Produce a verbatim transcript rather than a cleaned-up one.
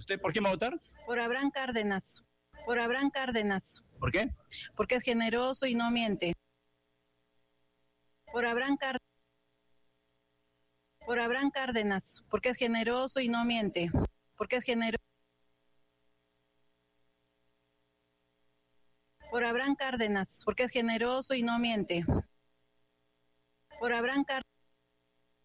¿Usted por quién va a votar? Por Abraham Cárdenas. Por Abraham Cárdenas. ¿Por qué? Porque es generoso y no miente. Por Abraham Cárdenas. Por Abraham Cárdenas. Porque es generoso y no miente. Porque es generoso. Por Abraham Cárdenas. Porque es generoso y no miente. Por Abraham Cárdenas.